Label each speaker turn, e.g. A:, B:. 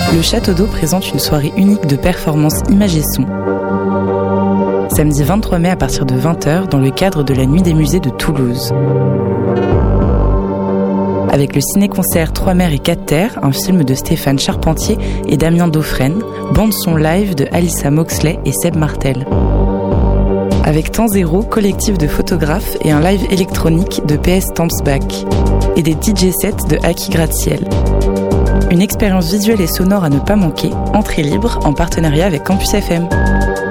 A: Le Château d'Eau présente une soirée unique de performances images et son. Samedi 23 mai à partir de 20h dans le cadre de la Nuit des musées de Toulouse. Avec le ciné-concert 3 mers et 4 terres, un film de Stéphane Charpentier et Damien Dauphren, bande-son live de Alyssa Moxley et Seb Martel. Avec Temps Zéro, collectif de photographes et un live électronique de PS Tampsback. Et des DJ sets de Aki Gratte-Ciel. Une expérience visuelle et sonore à ne pas manquer, entrée libre en partenariat avec Campus FM.